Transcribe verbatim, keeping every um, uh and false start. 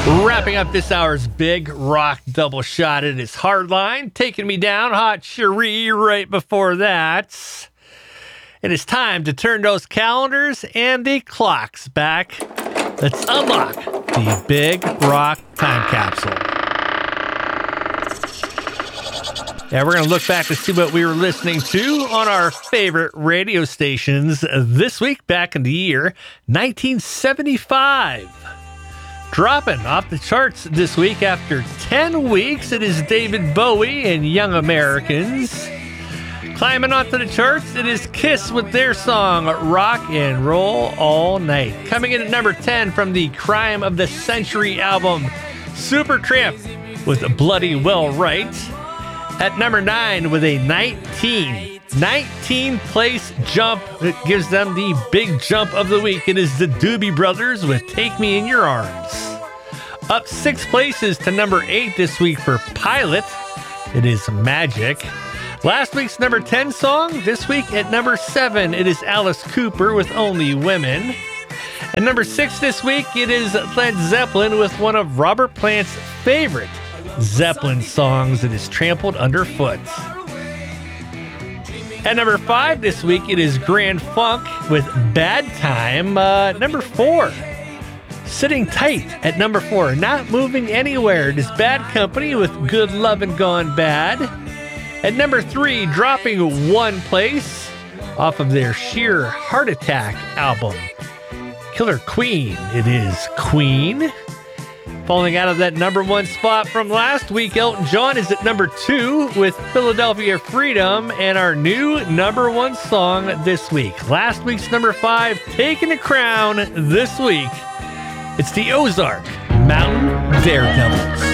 Wrapping up this hour's big rock double shot, it is Hardline, Taking Me Down, Hot Cherie right before that. It is time to turn those calendars and the clocks back. Let's unlock the big rock time capsule. Yeah, we're going to look back to see what we were listening to on our favorite radio stations this week, back in the year nineteen seventy-five. Dropping off the charts this week after ten weeks, it is David Bowie and Young Americans. Climbing onto the charts, it is Kiss with their song Rock and Roll All Night. Coming in at number ten from the Crime of the Century album, Supertramp with Bloody Well Right. At number nine with a nineteen, nineteen place jump that gives them the big jump of the week. It is the Doobie Brothers with Take Me in Your Arms. Up six places to number eight this week for Pilot. It is Magic. Last week's number ten song, this week at number seven, it is Alice Cooper with Only Women. And number six this week, it is Led Zeppelin with one of Robert Plant's favorite Zeppelin songs, that is Trampled Underfoot. At number five this week, it is Grand Funk with Bad Time. Uh, number four, sitting tight at number four, not moving anywhere, it is Bad Company with Good Lovin' Gone Bad. At number three, dropping one place off of their Sheer Heart Attack album, Killer Queen, it is Queen. Falling out of that number one spot from last week, Elton John is at number two with Philadelphia Freedom, and our new number one song this week. Last week's number five, taking the crown this week. It's the Ozark Mountain Daredevils.